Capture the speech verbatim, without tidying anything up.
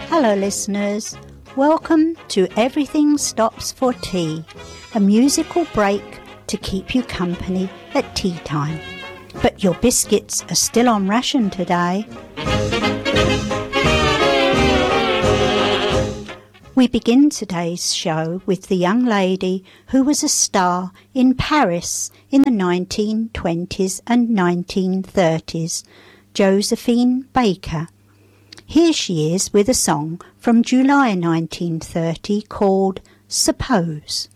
Hello listeners, welcome to Everything Stops for Tea, a musical break to keep you company at tea time. But your biscuits are still on ration today. We begin today's show with the young lady who was a star in Paris in the nineteen twenties and nineteen thirties, Josephine Baker. Here she is with a song from July nineteen thirty called Suppose.